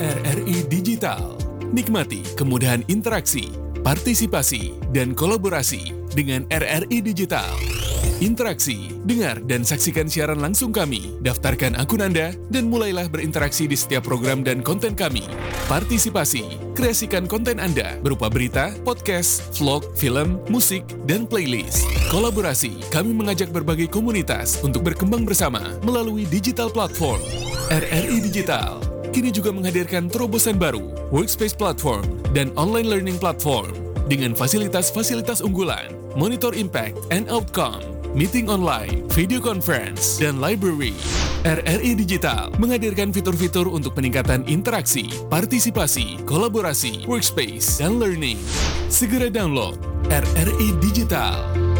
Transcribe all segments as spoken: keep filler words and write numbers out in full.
R R I Digital. Nikmati kemudahan interaksi, partisipasi, dan kolaborasi dengan R R I Digital. Interaksi, dengar dan saksikan siaran langsung kami, daftarkan akun Anda, dan mulailah berinteraksi di setiap program dan konten kami. Partisipasi, kreasikan konten Anda berupa berita, podcast, vlog, film, musik, dan playlist. Kolaborasi, kami mengajak berbagai komunitas untuk berkembang bersama melalui digital platform. R R I Digital kini juga menghadirkan terobosan baru, workspace platform, dan online learning platform dengan fasilitas-fasilitas unggulan, monitor impact and outcome, meeting online, video conference, dan library. R R I Digital menghadirkan fitur-fitur untuk peningkatan interaksi, partisipasi, kolaborasi, workspace, dan learning. Segera download R R I Digital.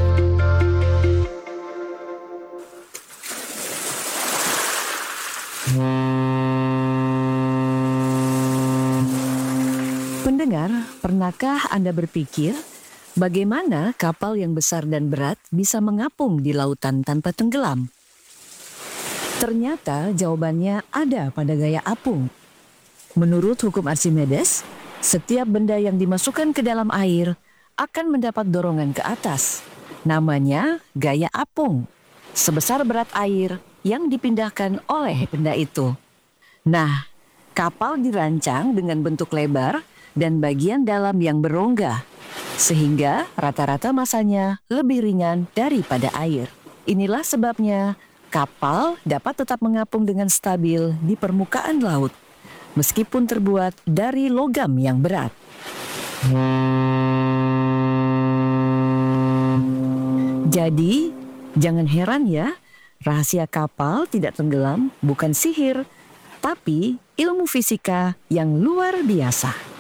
Pendengar, pernahkah Anda berpikir bagaimana kapal yang besar dan berat bisa mengapung di lautan tanpa tenggelam? Ternyata jawabannya ada pada gaya apung. Menurut hukum Archimedes, setiap benda yang dimasukkan ke dalam air akan mendapat dorongan ke atas. Namanya gaya apung, sebesar berat air yang dipindahkan oleh benda itu. Nah, kapal dirancang dengan bentuk lebar dan bagian dalam yang berongga, sehingga rata-rata masanya lebih ringan daripada air. Inilah sebabnya kapal dapat tetap mengapung dengan stabil di permukaan laut, meskipun terbuat dari logam yang berat. Jadi, jangan heran ya, rahasia kapal tidak tenggelam bukan sihir, tapi ilmu fisika yang luar biasa.